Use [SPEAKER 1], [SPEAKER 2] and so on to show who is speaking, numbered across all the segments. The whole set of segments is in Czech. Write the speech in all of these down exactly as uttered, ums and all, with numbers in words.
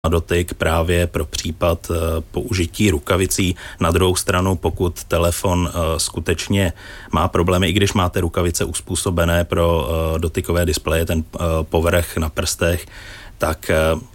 [SPEAKER 1] na dotyk právě pro případ použití rukavicí. Na druhou stranu, pokud telefon skutečně má problémy, i když máte rukavice uspůsobené pro dotykové displeje, ten povrch na prstech, tak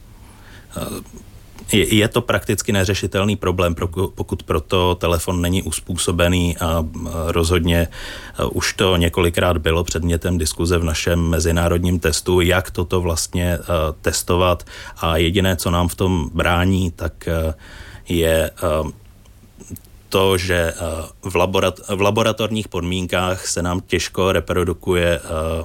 [SPEAKER 1] je to prakticky neřešitelný problém, pokud proto telefon není uspůsobený a rozhodně už to několikrát bylo předmětem diskuze v našem mezinárodním testu, jak toto vlastně testovat, a jediné, co nám v tom brání, tak je to, že v, laborat- v laboratorních podmínkách se nám těžko reprodukuje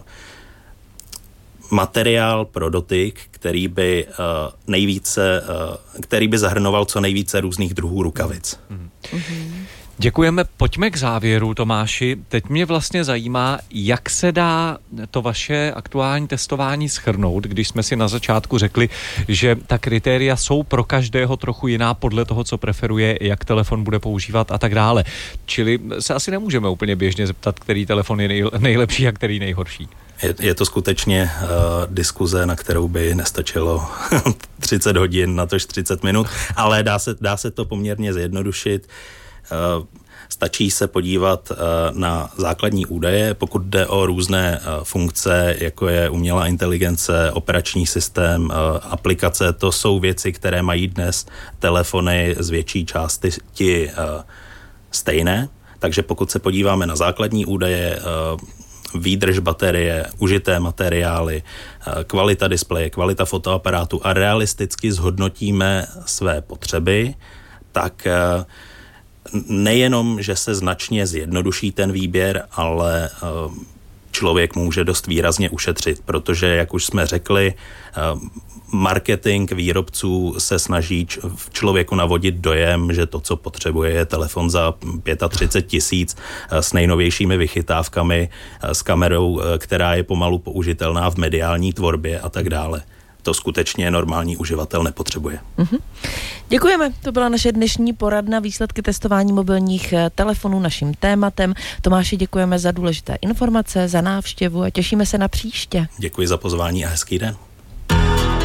[SPEAKER 1] materiál pro dotyk, který by uh, nejvíce, uh, který by zahrnoval co nejvíce různých druhů rukavic.
[SPEAKER 2] Mm-hmm. Děkujeme, pojďme k závěru, Tomáši. Teď mě vlastně zajímá, jak se dá to vaše aktuální testování shrnout, když jsme si na začátku řekli, že ta kritéria jsou pro každého trochu jiná podle toho, co preferuje, jak telefon bude používat a tak dále. Čili se asi nemůžeme úplně běžně zeptat, který telefon je nej, nejlepší a který nejhorší.
[SPEAKER 1] Je, je to skutečně uh, diskuze, na kterou by nestačilo třicet hodin, natož třicet minut, ale dá se, dá se to poměrně zjednodušit. Uh, stačí se podívat uh, na základní údaje, pokud jde o různé uh, funkce, jako je umělá inteligence, operační systém, uh, aplikace. To jsou věci, které mají dnes telefony z větší části uh, stejné. Takže pokud se podíváme na základní údaje, uh, výdrž baterie, užité materiály, kvalita displeje, kvalita fotoaparátu a realisticky zhodnotíme své potřeby, tak nejenom, že se značně zjednoduší ten výběr, ale člověk může dost výrazně ušetřit, protože, jak už jsme řekli, marketing výrobců se snaží v člověku navodit dojem, že to, co potřebuje, je telefon za třicet pět tisíc s nejnovějšími vychytávkami, s kamerou, která je pomalu použitelná v mediální tvorbě a tak dále. To skutečně normální uživatel nepotřebuje. Mm-hmm.
[SPEAKER 3] Děkujeme. To byla naše dnešní poradna, výsledky testování mobilních telefonů naším tématem. Tomáši, děkujeme za důležité informace, za návštěvu a těšíme se na příště.
[SPEAKER 1] Děkuji za pozvání a hezký den.